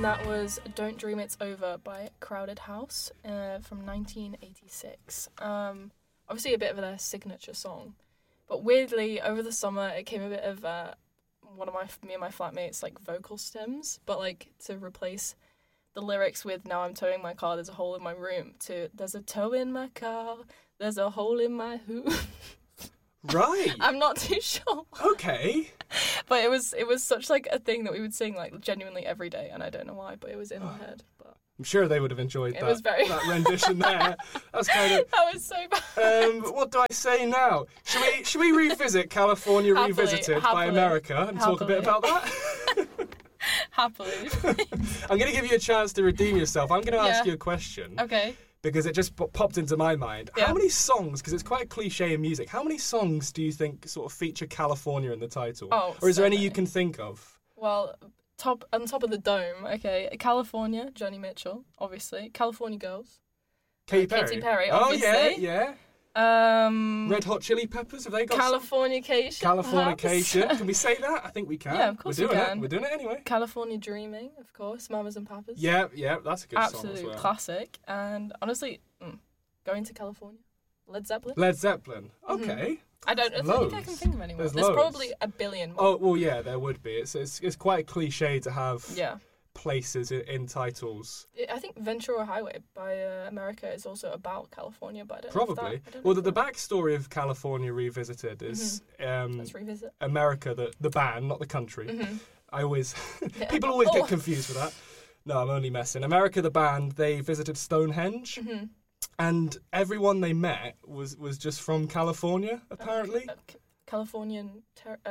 And that was Don't Dream It's Over by Crowded House from 1986. Obviously a bit of their signature song. But weirdly, over the summer, it came a bit of me and my flatmates, like, vocal stems. But, like, to replace the lyrics with Now I'm towing my car, there's a hole in my room, to There's a toe in my car, there's a hole in my hoof. Right. I'm not too sure. Okay. But it was such, like, a thing that we would sing, like, genuinely every day, and I don't know why, but it was in my head. But I'm sure they would have enjoyed it was very that rendition there. That's kind of... That was so bad. What do I say now? Should we revisit California Revisited by America and talk a bit about that? Happily. I'm going to give you a chance to redeem yourself. I'm going to ask you a question. Okay. Because it just popped into my mind. Yeah. How many songs, because it's quite cliche in music, how many songs do you think sort of feature California in the title? Oh, or is there any many. you can think of? Well, on top of the dome, okay. California, Joni Mitchell, obviously. California Girls. Katy Perry. Katy Perry, obviously. yeah. Red Hot Chili Peppers, have they got Californication. Californication. Can we say that? I think we can. Yeah, of course we can. We're doing it anyway. California Dreaming, of course. Mamas and Papas. Yeah, that's a good song Absolute as well. classic. And honestly, Going to California. Led Zeppelin. Okay. Mm-hmm. I don't think I can think of any more. There's probably a billion more. Oh, well, yeah, there would be. It's quite cliche to have places in titles. I think Ventura Highway by America is also about California, but I don't Probably. know if that, Well, the backstory of California Revisited is Let's revisit. America, the band, not the country. Mm-hmm. I always... People always get confused with that. No, I'm only messing. America, the band, they visited Stonehenge. Mm-hmm. And everyone they met was just from California, apparently. Californian...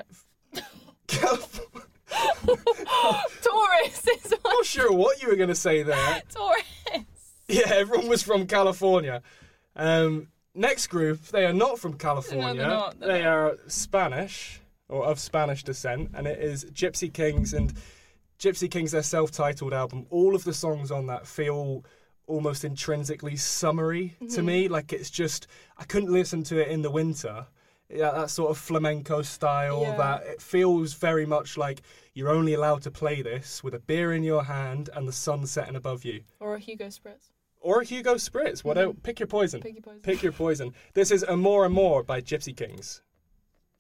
Tourists is what... Not sure what you were going to say there. Tourists. Yeah, everyone was from California. Next group, they are not from California. No, they are Spanish, or of Spanish descent, and it is Gypsy Kings. And Gypsy Kings, their self-titled album, all of the songs on that feel almost intrinsically summery to me. Like, it's just... I couldn't listen to it in the winter. Yeah, that sort of flamenco style, that it feels very much like you're only allowed to play this with a beer in your hand and the sun setting above you. Or a Hugo Spritz. Whatever. Pick your poison. Pick your poison. This is Amor Amor by Gypsy Kings.